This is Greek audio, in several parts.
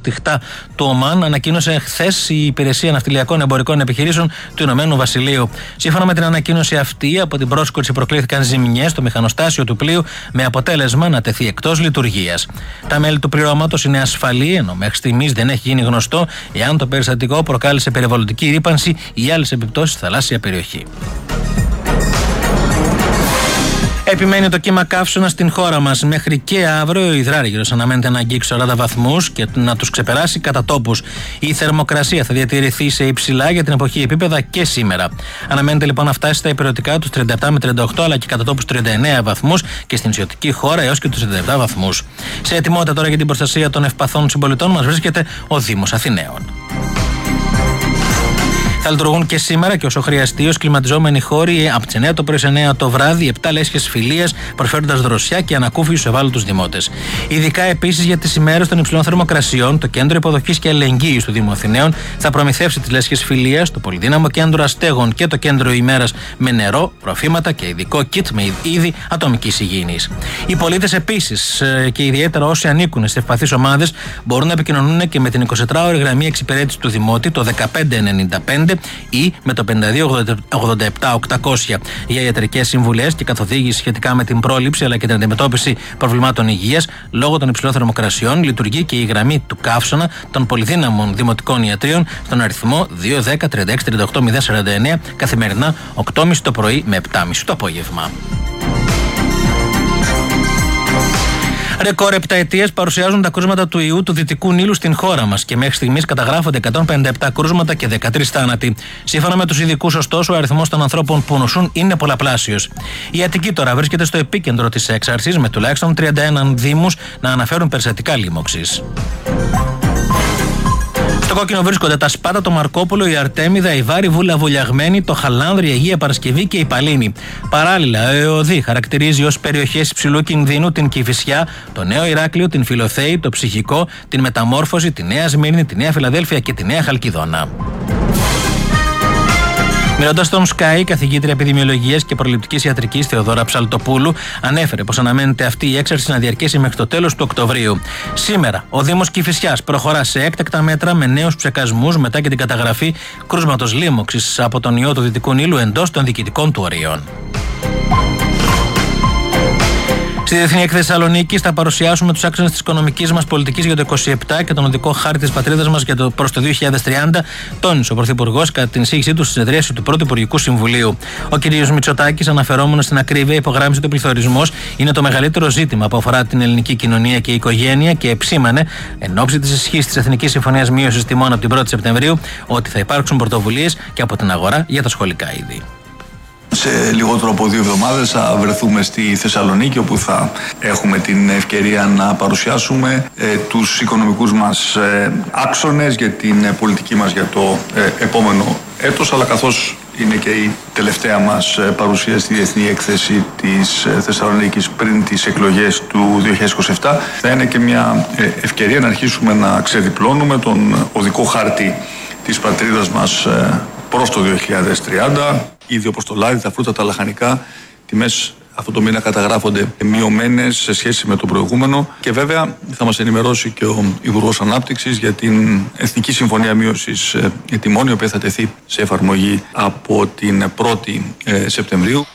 τυχτά του Ομάν, ανακοίνωσε χθες η Υπηρεσία Ναυτιλιακών Εμπορικών Επιχειρήσεων του Ηνωμένου Βασιλείου. Σύμφωνα με την ανακοίνωση αυτή, από την πρόσκοψη προκλήθηκαν ζημιές στο μηχανοστάσιο του πλοίου, με αποτέλεσμα να τεθεί εκτός λειτουργίας. Τα μέλη του πληρώματος είναι ασφαλή, ενώ μέχρι στιγμής δεν έχει γίνει γνωστό εάν το περιστατικό προκάλεσε περιβαλλοντική ρύπανση ή άλλες επιπτώσεις στη θαλάσσια περιοχή. Επιμένει το κύμα καύσωνα στην χώρα μας. Μέχρι και αύριο ο υδράργυρος αναμένεται να αγγίξει 40 βαθμούς και να τους ξεπεράσει κατά τόπους. Η θερμοκρασία θα διατηρηθεί σε υψηλά για την εποχή επίπεδα και σήμερα. Αναμένεται λοιπόν να φτάσει στα υπηρετικά τους 37 με 38, αλλά και κατά τόπους 39 βαθμούς και στην νησιωτική χώρα έως και τους 37 βαθμούς. Σε ετοιμότητα τώρα για την προστασία των ευπαθών συμπολιτών μας βρίσκεται ο Δήμος Αθηναίων. Θα λειτουργούν και σήμερα και όσο χρειαστεί ως κλιματιζόμενοι χώροι από τις 9 το πρωί σε 9 το βράδυ, 7 λέσχες φιλίας προσφέροντας δροσιά και ανακούφιση στους ευάλωτους δημότες. Ειδικά επίσης για τις ημέρες των υψηλών θερμοκρασιών, το Κέντρο Υποδοχής και Αλληλεγγύης του Δήμου Αθηναίων θα προμηθεύσει τις λέσχες φιλίας, το Πολυδύναμο Κέντρο Αστέγων και το Κέντρο ημέρας με νερό, τροφήματα και ειδικό kit με είδη ατομικής υγιεινής. Οι πολίτες επίσης και ιδιαίτερα όσοι ανήκουν σε ευπαθείς ομάδες μπορούν να επικοινωνούν και με την 24ωρη γραμμή εξυπηρέτηση του Δημότη, το 1595, ή με το 5287-800 για ιατρικές συμβουλές και καθοδήγηση σχετικά με την πρόληψη αλλά και την αντιμετώπιση προβλημάτων υγείας λόγω των υψηλών θερμοκρασιών. Λειτουργεί και η γραμμή του καύσωνα των πολυδύναμων δημοτικών ιατρίων στον αριθμό 210-36-38-049 καθημερινά 8.30 το πρωί με 7.30 το απόγευμα. Ρεκόρ επταετίας παρουσιάζουν τα κρούσματα του ιού του Δυτικού Νείλου στην χώρα μας και μέχρι στιγμής καταγράφονται 157 κρούσματα και 13 θάνατοι. Σύμφωνα με τους ειδικούς, ωστόσο, ο αριθμός των ανθρώπων που νοσούν είναι πολλαπλάσιος. Η Αττική τώρα βρίσκεται στο επίκεντρο της έξαρσης, με τουλάχιστον 31 δήμους να αναφέρουν περιστατικά λίμωξης. Στο κόκκινο βρίσκονται τα Σπάτα, το Μαρκόπουλο, η Αρτέμιδα, η Βάρη, Βούλα Βουλιαγμένη, το Χαλάνδρη, η Αγία Παρασκευή και η Παλίνη. Παράλληλα, ο ΕΟΔΗ χαρακτηρίζει ως περιοχές υψηλού κινδύνου την Κηφισιά, το Νέο Ηράκλειο, την Φιλοθέη, το Ψυχικό, την Μεταμόρφωση, τη Νέα Σμύρνη, τη Νέα Φιλαδέλφια και τη Νέα Χαλκιδόνα. Μιλώντας στον Sky, η καθηγήτρια επιδημιολογίας και προληπτικής ιατρικής Θεοδώρα Ψαλτοπούλου ανέφερε πως αναμένεται αυτή η έξαρση να διαρκέσει μέχρι το τέλος του Οκτωβρίου. Σήμερα, ο Δήμος Κηφισιάς προχωρά σε έκτακτα μέτρα με νέους ψεκασμούς μετά και την καταγραφή κρούσματος λίμωξης από τον ιό του Δυτικού Νείλου εντός των διοικητικών του ορίων. Στη Διεθνή Έκθεση Θεσσαλονίκης θα παρουσιάσουμε τους άξονες της οικονομικής μας πολιτικής για το 2027 και τον οδικό χάρτη της πατρίδας μας προς το 2030, τόνισε ο Πρωθυπουργός κατά την εισήγησή του στη συνεδρίαση του Πρώτου Υπουργικού Συμβουλίου. Ο κ. Μητσοτάκης, αναφερόμενος στην ακρίβεια, υπογράμμισε ότι ο πληθωρισμός είναι το μεγαλύτερο ζήτημα που αφορά την ελληνική κοινωνία και οικογένεια και επισήμανε, εν ώψη της ισχύς της Εθνικής Συμφωνίας Μείωσης Τιμών από την 1η Σεπτεμβρίου, ότι θα υπάρξουν πρωτοβουλίες και από την αγορά για τα σχολικά είδη. Σε λιγότερο από 2 εβδομάδες θα βρεθούμε στη Θεσσαλονίκη, όπου θα έχουμε την ευκαιρία να παρουσιάσουμε τους οικονομικούς μας άξονες για την πολιτική μας για το επόμενο έτος, αλλά καθώς είναι και η τελευταία μας παρουσία στη Διεθνή Έκθεση της Θεσσαλονίκης πριν τις εκλογές του 2027, θα είναι και μια ευκαιρία να αρχίσουμε να ξεδιπλώνουμε τον οδικό χάρτη της πατρίδας μας προς το 2030. Ήδη όπως το λάδι, τα φρούτα, τα λαχανικά, τιμές αυτό το μήνα καταγράφονται μειωμένες σε σχέση με το προηγούμενο και βέβαια θα μας ενημερώσει και ο Υπουργός Ανάπτυξης για την Εθνική Συμφωνία Μείωσης Τιμών, η οποία θα τεθεί σε εφαρμογή από την 1η Σεπτεμβρίου.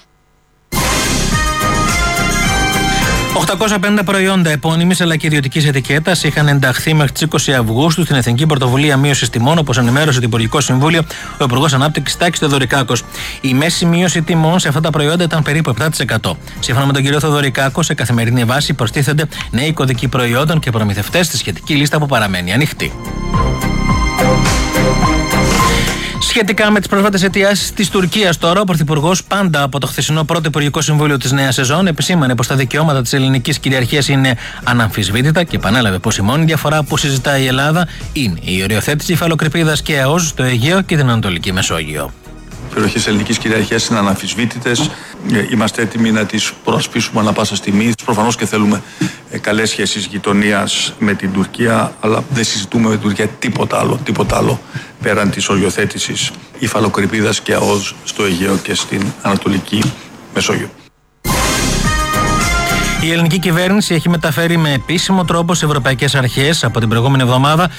850 προϊόντα επώνυμης αλλά και ιδιωτικής ετικέτας είχαν ενταχθεί μέχρι τις 20 Αυγούστου στην Εθνική Πρωτοβουλία Μείωσης Τιμών, όπως ενημέρωσε το Υπουργικό Συμβούλιο ο Υπουργός Ανάπτυξης Τάκης Θεοδωρικάκος. Η μέση μείωση τιμών σε αυτά τα προϊόντα ήταν περίπου 7%. Σύμφωνα με τον κ. Θεοδωρικάκο, σε καθημερινή βάση προστίθενται νέοι κωδικοί προϊόντων και προμηθευτές στη σχετική λίστα που παραμένει ανοιχτή. Σχετικά με τις πρόσφατες αιτιάσεις της Τουρκίας, τώρα, ο Πρωθυπουργός, πάντα από το χθεσινό πρώτο Υπουργικό Συμβούλιο της νέας σεζόν, επισήμανε πως τα δικαιώματα της ελληνικής κυριαρχίας είναι αναμφισβήτητα και επανέλαβε πως η μόνη διαφορά που συζητάει η Ελλάδα είναι η οριοθέτηση υφαλοκρηπίδας και ΑΟΣ στο Αιγαίο και την Ανατολική Μεσόγειο. Οι περιοχές ελληνικής κυριαρχίας είναι αναμφισβήτητες. Είμαστε έτοιμοι να τις προασπίσουμε ανά πάσα στιγμή. Προφανώς και θέλουμε καλές σχέσεις γειτονίας με την Τουρκία, αλλά δεν συζητούμε με την Τουρκία τίποτα άλλο πέραν της οριοθέτησης υφαλοκρηπίδας και ΑΟΣ στο Αιγαίο και στην Ανατολική Μεσόγειο. Η ελληνική κυβέρνηση έχει μεταφέρει με επίσημο τρόπο σε ευρωπαϊκές αρχές από την προηγούμενη εβδομάδα